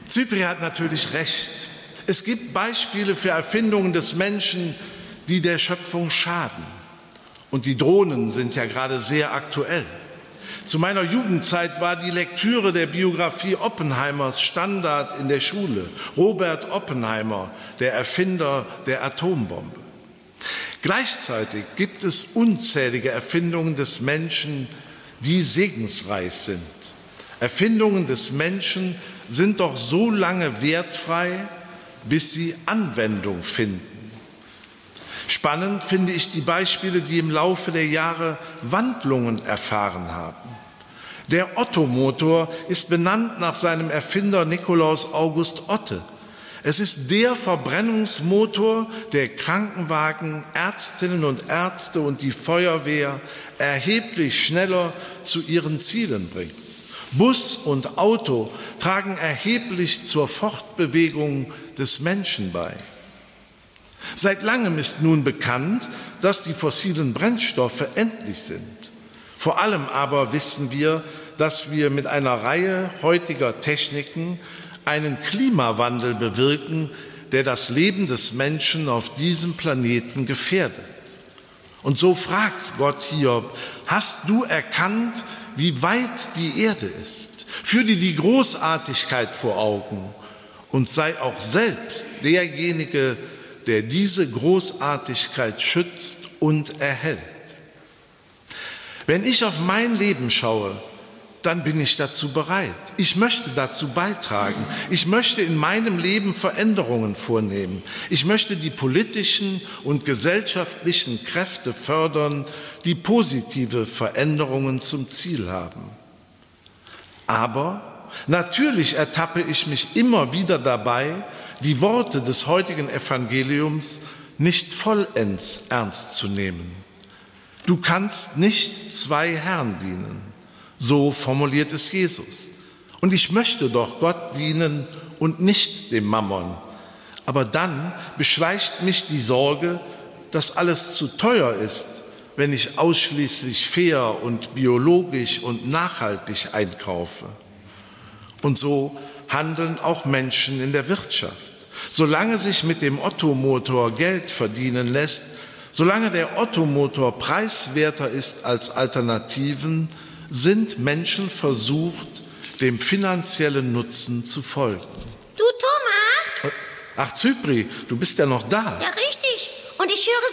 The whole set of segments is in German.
Zypri hat natürlich recht. Es gibt Beispiele für Erfindungen des Menschen, die der Schöpfung schaden. Und die Drohnen sind ja gerade sehr aktuell. Zu meiner Jugendzeit war die Lektüre der Biografie Oppenheimers Standard in der Schule. Robert Oppenheimer, der Erfinder der Atombombe. Gleichzeitig gibt es unzählige Erfindungen des Menschen, die segensreich sind. Erfindungen des Menschen sind doch so lange wertfrei, bis sie Anwendung finden. Spannend finde ich die Beispiele, die im Laufe der Jahre Wandlungen erfahren haben. Der Ottomotor ist benannt nach seinem Erfinder Nikolaus August Otte. Es ist der Verbrennungsmotor, der Krankenwagen, Ärztinnen und Ärzte und die Feuerwehr erheblich schneller zu ihren Zielen bringt. Bus und Auto tragen erheblich zur Fortbewegung des Menschen bei. Seit langem ist nun bekannt, dass die fossilen Brennstoffe endlich sind. Vor allem aber wissen wir, dass wir mit einer Reihe heutiger Techniken einen Klimawandel bewirken, der das Leben des Menschen auf diesem Planeten gefährdet. Und so fragt Gott Hiob: Hast du erkannt, wie weit die Erde ist? Führ dir die Großartigkeit vor Augen und sei auch selbst derjenige, der diese Großartigkeit schützt und erhält. Wenn ich auf mein Leben schaue, dann bin ich dazu bereit. Ich möchte dazu beitragen. Ich möchte in meinem Leben Veränderungen vornehmen. Ich möchte die politischen und gesellschaftlichen Kräfte fördern, die positive Veränderungen zum Ziel haben. Aber natürlich ertappe ich mich immer wieder dabei, die Worte des heutigen Evangeliums nicht vollends ernst zu nehmen. Du kannst nicht zwei Herren dienen. So formuliert es Jesus. Und ich möchte doch Gott dienen und nicht dem Mammon. Aber dann beschleicht mich die Sorge, dass alles zu teuer ist, wenn ich ausschließlich fair und biologisch und nachhaltig einkaufe. Und so handeln auch Menschen in der Wirtschaft. Solange sich mit dem Ottomotor Geld verdienen lässt, solange der Ottomotor preiswerter ist als Alternativen, sind Menschen versucht, dem finanziellen Nutzen zu folgen. Du, Thomas? Ach, Zypri, du bist ja noch da. Ja, richtig. Und ich höre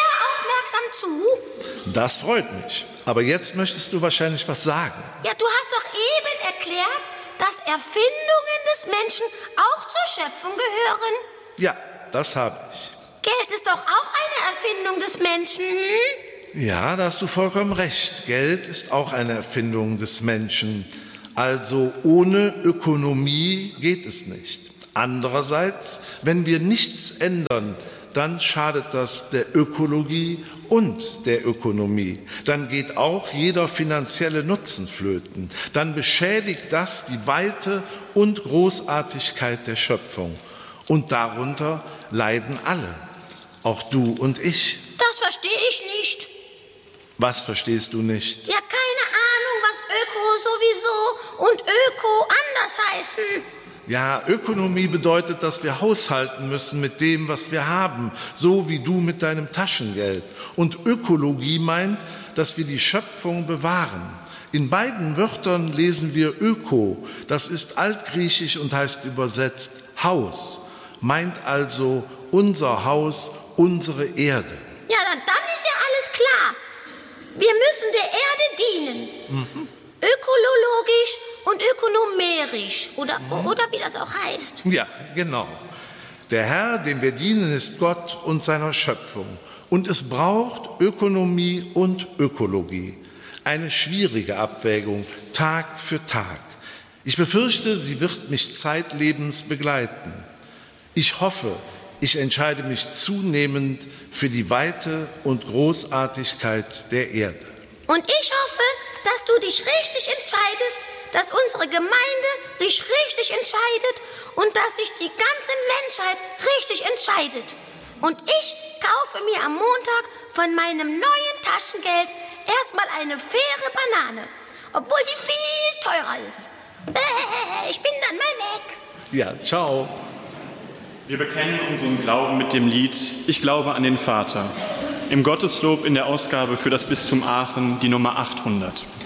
sehr aufmerksam zu. Das freut mich. Aber jetzt möchtest du wahrscheinlich was sagen. Ja, du hast doch eben erklärt, dass Erfindungen des Menschen auch zur Schöpfung gehören. Ja, das habe ich. Geld ist doch auch eine Erfindung des Menschen, Ja, da hast du vollkommen recht. Geld ist auch eine Erfindung des Menschen. Also ohne Ökonomie geht es nicht. Andererseits, wenn wir nichts ändern, dann schadet das der Ökologie und der Ökonomie. Dann geht auch jeder finanzielle Nutzen flöten. Dann beschädigt das die Weite und Großartigkeit der Schöpfung. Und darunter leiden alle, auch du und ich. Das verstehe ich nicht. Was verstehst du nicht? Ja, keine Ahnung, was Öko sowieso und Öko anders heißen. Ja, Ökonomie bedeutet, dass wir haushalten müssen mit dem, was wir haben, so wie du mit deinem Taschengeld. Und Ökologie meint, dass wir die Schöpfung bewahren. In beiden Wörtern lesen wir Öko, das ist altgriechisch und heißt übersetzt Haus, meint also unser Haus, unsere Erde. Ja, dann ist ja alles klar. Wir müssen der Erde dienen. Ökologisch und ökonomerisch oder wie das auch heißt. Ja, genau. Der Herr, dem wir dienen, ist Gott und seiner Schöpfung. Und es braucht Ökonomie und Ökologie. Eine schwierige Abwägung, Tag für Tag. Ich befürchte, sie wird mich zeitlebens begleiten. Ich hoffe, ich entscheide mich zunehmend für die Weite und Großartigkeit der Erde. Und ich hoffe, dass du dich richtig entscheidest, dass unsere Gemeinde sich richtig entscheidet und dass sich die ganze Menschheit richtig entscheidet. Und ich kaufe mir am Montag von meinem neuen Taschengeld erstmal eine faire Banane, obwohl die viel teurer ist. Ich bin dann mal weg. Ja, ciao. Wir bekennen unseren Glauben mit dem Lied Ich glaube an den Vater. Im Gotteslob in der Ausgabe für das Bistum Aachen die Nummer 800.